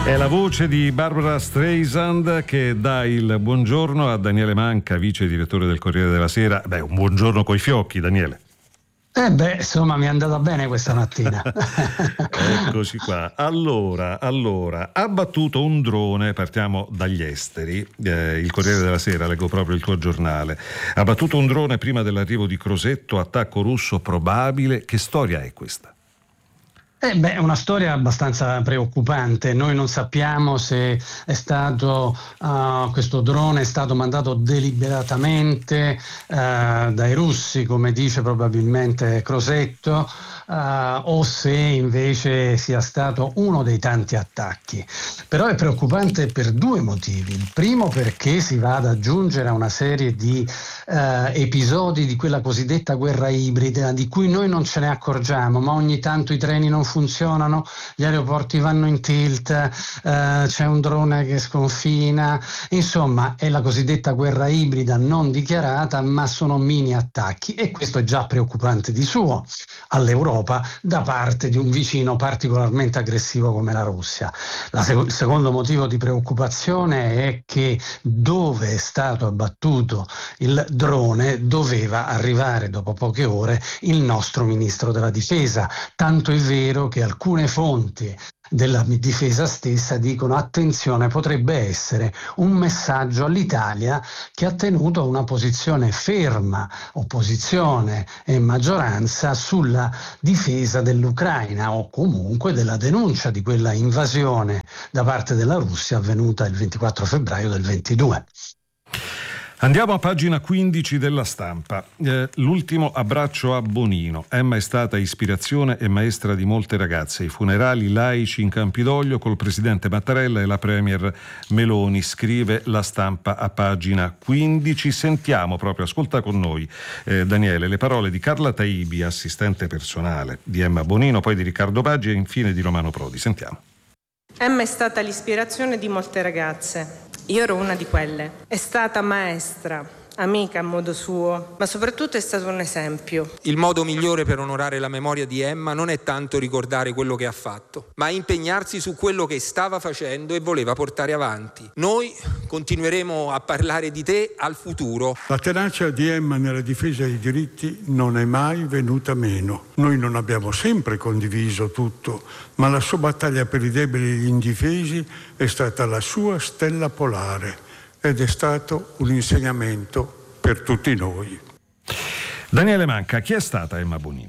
È la voce di Barbara Streisand che dà il buongiorno a Daniele Manca, vice direttore del Corriere della Sera. Un buongiorno coi fiocchi, Daniele. Insomma, mi è andata bene questa mattina. Eccoci qua. Allora, ha battuto un drone, partiamo dagli esteri, il Corriere della Sera, leggo proprio il tuo giornale. Ha battuto un drone prima dell'arrivo di Crosetto, attacco russo probabile. Che storia è questa? È una storia abbastanza preoccupante. Noi non sappiamo se è stato questo drone è stato mandato deliberatamente dai russi, come dice probabilmente Crosetto, o se invece sia stato uno dei tanti attacchi. Però è preoccupante per due motivi. Il primo, perché si va ad aggiungere a una serie di episodi di quella cosiddetta guerra ibrida, di cui noi non ce ne accorgiamo, ma ogni tanto i treni non funzionano, gli aeroporti vanno in tilt, c'è un drone che sconfina, insomma è la cosiddetta guerra ibrida non dichiarata, ma sono mini attacchi, e questo è già preoccupante di suo all'Europa da parte di un vicino particolarmente aggressivo come la Russia. Il secondo motivo di preoccupazione è che dove è stato abbattuto il drone doveva arrivare dopo poche ore il nostro ministro della difesa, tanto è vero che alcune fonti della difesa stessa dicono: attenzione, potrebbe essere un messaggio all'Italia, che ha tenuto una posizione ferma, opposizione e maggioranza, sulla difesa dell'Ucraina, o comunque della denuncia di quella invasione da parte della Russia avvenuta il 24 febbraio del 22. Andiamo a pagina 15 della Stampa. L'ultimo abbraccio a Bonino. Emma è stata ispirazione e maestra di molte ragazze. I funerali laici in Campidoglio col presidente Mattarella e la premier Meloni, scrive la Stampa a pagina 15. Sentiamo proprio, ascolta con noi Daniele, le parole di Carla Taibi, assistente personale di Emma Bonino, poi di Riccardo Baggi e infine di Romano Prodi. Sentiamo. Emma è stata l'ispirazione di molte ragazze. Io ero una di quelle. È stata maestra, amica a modo suo, ma soprattutto è stato un esempio. Il modo migliore per onorare la memoria di Emma non è tanto ricordare quello che ha fatto, ma impegnarsi su quello che stava facendo e voleva portare avanti. Noi continueremo a parlare di te al futuro. La tenacia di Emma nella difesa dei diritti non è mai venuta meno. Noi non abbiamo sempre condiviso tutto, ma la sua battaglia per i deboli e gli indifesi è stata la sua stella polare ed è stato un insegnamento per tutti noi. Daniele Manca, chi è stata Emma Bonino?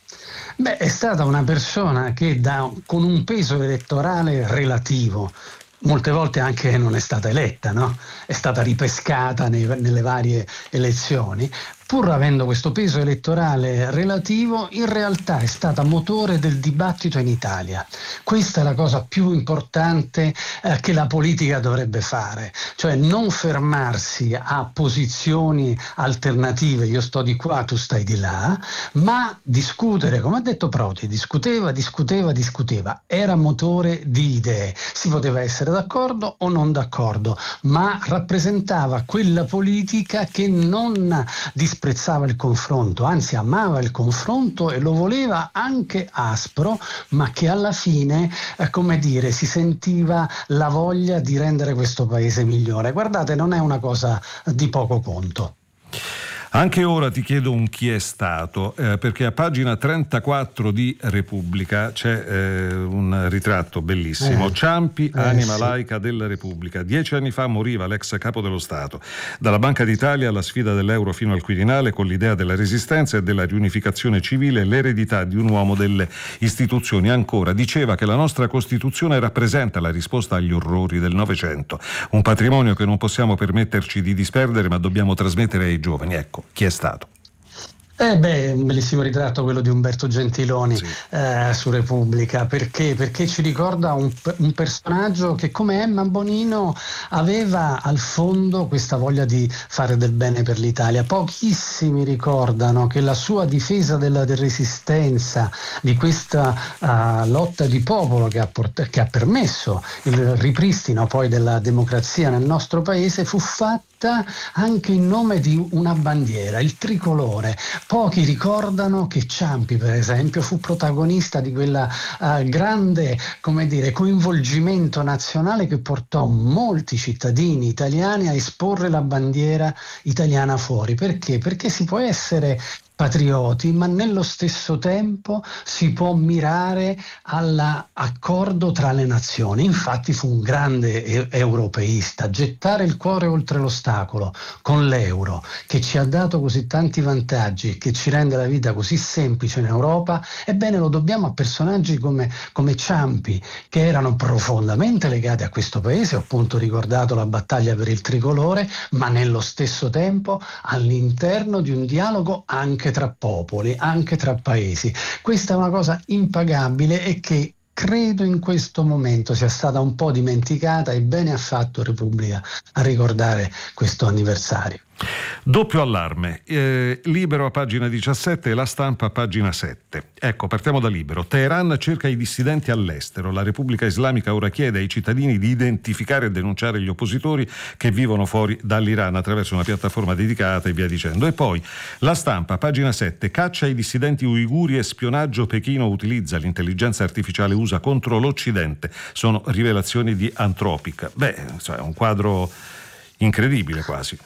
È stata una persona che con un peso elettorale relativo, molte volte anche non è stata eletta, no? È stata ripescata nelle varie elezioni. Pur avendo questo peso elettorale relativo, in realtà è stata motore del dibattito in Italia. Questa è la cosa più importante che la politica dovrebbe fare, cioè non fermarsi a posizioni alternative, io sto di qua, tu stai di là, ma discutere, come ha detto Prodi, discuteva, era motore di idee, si poteva essere d'accordo o non d'accordo, ma rappresentava quella politica che non disprezzava il confronto, anzi amava il confronto e lo voleva anche aspro, ma che alla fine, si sentiva la voglia di rendere questo paese migliore. Guardate, non è una cosa di poco conto. Anche ora ti chiedo un chi è stato, perché a pagina 34 di Repubblica c'è un ritratto bellissimo. Ciampi, anima laica della Repubblica. 10 anni fa moriva l'ex capo dello Stato. Dalla Banca d'Italia alla sfida dell'euro fino al Quirinale, con l'idea della resistenza e della riunificazione civile, l'eredità di un uomo delle istituzioni. Ancora, diceva che la nostra Costituzione rappresenta la risposta agli orrori del Novecento, un patrimonio che non possiamo permetterci di disperdere, ma dobbiamo trasmettere ai giovani. Ecco, chi è stato? Un bellissimo ritratto quello di Umberto Gentiloni, sì, su Repubblica, perché ci ricorda un personaggio che, come Emma Bonino, aveva al fondo questa voglia di fare del bene per l'Italia. Pochissimi ricordano che la sua difesa della resistenza, di questa lotta di popolo che ha permesso il ripristino poi della democrazia nel nostro paese, fu fatta città anche in nome di una bandiera, il tricolore. Pochi ricordano che Ciampi, per esempio, fu protagonista di quella grande, come dire, coinvolgimento nazionale che portò molti cittadini italiani a esporre la bandiera italiana fuori. Perché? Perché si può essere patrioti, ma nello stesso tempo si può mirare all'accordo tra le nazioni. Infatti fu un grande europeista. Gettare il cuore oltre l'ostacolo con l'euro, che ci ha dato così tanti vantaggi e che ci rende la vita così semplice in Europa, ebbene lo dobbiamo a personaggi come Ciampi, che erano profondamente legati a questo paese. Ho appunto ricordato la battaglia per il tricolore, ma nello stesso tempo all'interno di un dialogo anche tra popoli, anche tra paesi. Questa è una cosa impagabile e che credo in questo momento sia stata un po' dimenticata, e bene ha fatto Repubblica a ricordare questo anniversario. Doppio allarme, Libero a pagina 17 e La Stampa a pagina 7. Ecco, partiamo da Libero. Teheran cerca i dissidenti all'estero. La Repubblica Islamica ora chiede ai cittadini di identificare e denunciare gli oppositori che vivono fuori dall'Iran attraverso una piattaforma dedicata e via dicendo. E poi La Stampa, pagina 7, caccia ai dissidenti uiguri e spionaggio. Pechino utilizza l'intelligenza artificiale USA contro l'Occidente. Sono rivelazioni di Anthropic. È un quadro incredibile quasi.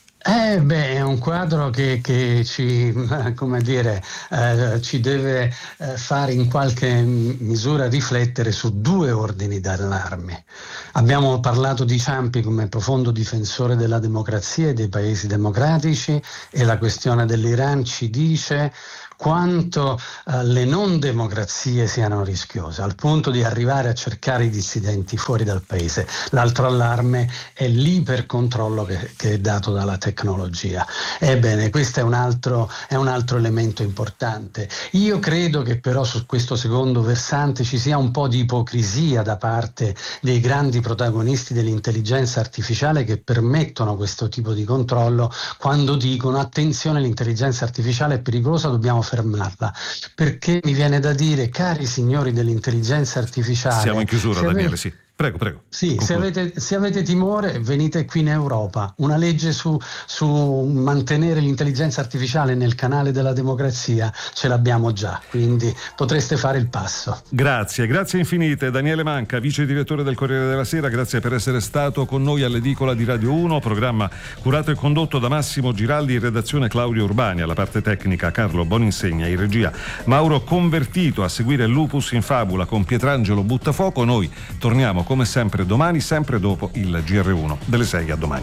È un quadro che ci, come dire, ci deve fare in qualche misura riflettere su due ordini d'allarme. Abbiamo parlato di Ciampi come profondo difensore della democrazia e dei paesi democratici, e la questione dell'Iran ci dice quanto le non democrazie siano rischiose, al punto di arrivare a cercare i dissidenti fuori dal paese. L'altro allarme è l'ipercontrollo che è dato dalla tecnologia. Ebbene, questo è un altro elemento importante. Io credo che però su questo secondo versante ci sia un po' di ipocrisia da parte dei grandi protagonisti dell'intelligenza artificiale, che permettono questo tipo di controllo quando dicono: attenzione, l'intelligenza artificiale è pericolosa, dobbiamo fermarla. Perché mi viene da dire, cari signori dell'intelligenza artificiale, siamo in chiusura, Daniele, sì. Prego. Sì, se avete timore, venite qui in Europa. Una legge su mantenere l'intelligenza artificiale nel canale della democrazia ce l'abbiamo già, quindi potreste fare il passo. Grazie infinite. Daniele Manca, vice direttore del Corriere della Sera, grazie per essere stato con noi all'edicola di Radio 1, programma curato e condotto da Massimo Giraldi, in redazione Claudio Urbani, alla parte tecnica Carlo Boninsegna, in regia Mauro Convertito, a seguire Lupus in Fabula con Pietrangelo Buttafuoco. Noi torniamo come sempre domani, sempre dopo il GR1 delle 6. A domani.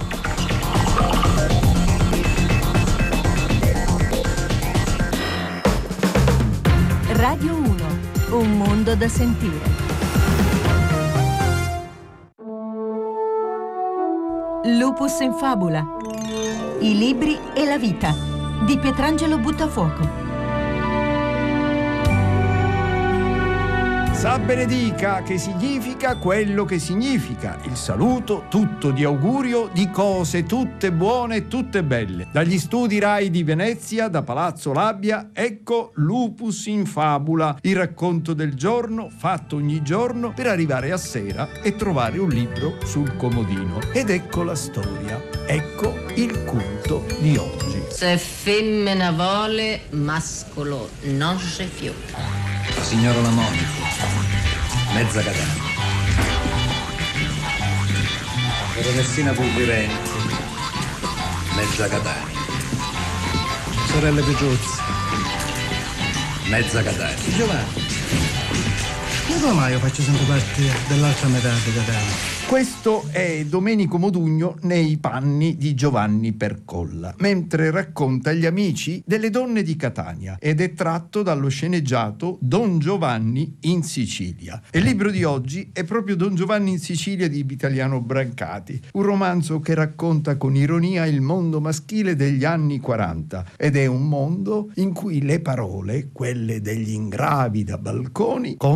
Radio 1, un mondo da sentire. Lupus in Fabula, i libri e la vita di Pietrangelo Buttafuoco. Sa benedica, che significa quello che significa. Il saluto tutto di augurio di cose tutte buone e tutte belle. Dagli studi Rai di Venezia, da Palazzo Labbia, ecco Lupus in Fabula, il racconto del giorno fatto ogni giorno per arrivare a sera e trovare un libro sul comodino. Ed ecco la storia, ecco il culto di oggi. Se femmina vuole, mascolo non si fiuta. La signora Lamoni, mezza katana. Baronessina Pulvirenti, mezza katana. Sorelle Peggiuzzi, mezza katana. Giovanni, ma come mai io faccio sempre parte dell'altra metà di katana? Questo è Domenico Modugno nei panni di Giovanni Percolla, mentre racconta agli amici delle donne di Catania, ed è tratto dallo sceneggiato Don Giovanni in Sicilia. E il libro di oggi è proprio Don Giovanni in Sicilia di Vitaliano Brancati, un romanzo che racconta con ironia il mondo maschile degli anni 40, ed è un mondo in cui le parole, quelle degli ingravi da balconi, contano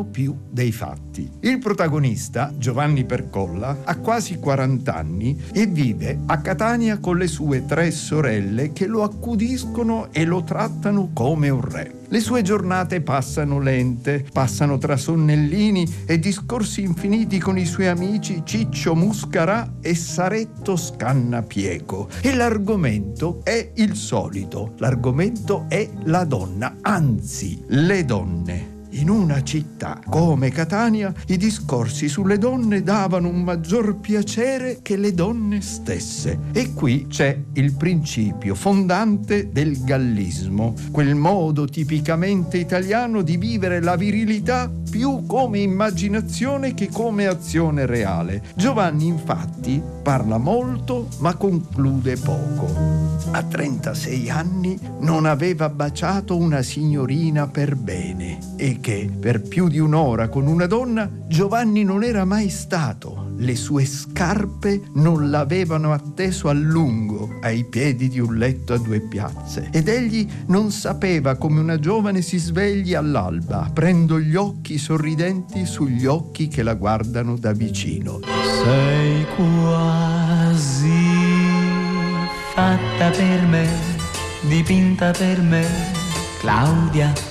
più dei fatti. Il protagonista, Giovanni Percolla, ha quasi 40 anni e vive a Catania con le sue 3 sorelle che lo accudiscono e lo trattano come un re. Le sue giornate passano lente, passano tra sonnellini e discorsi infiniti con i suoi amici Ciccio Muscarà e Saretto Scannapieco. E l'argomento è il solito, l'argomento è la donna, anzi le donne. In una città come Catania i discorsi sulle donne davano un maggior piacere che le donne stesse. E qui c'è il principio fondante del gallismo, quel modo tipicamente italiano di vivere la virilità più come immaginazione che come azione reale. Giovanni infatti parla molto ma conclude poco. A 36 anni non aveva baciato una signorina per bene e che per più di un'ora con una donna Giovanni non era mai stato. Le sue scarpe non l'avevano atteso a lungo ai piedi di un letto a 2 piazze ed egli non sapeva come una giovane si svegli all'alba aprendo gli occhi sorridenti sugli occhi che la guardano da vicino. Sei quasi fatta per me, dipinta per me, Claudia.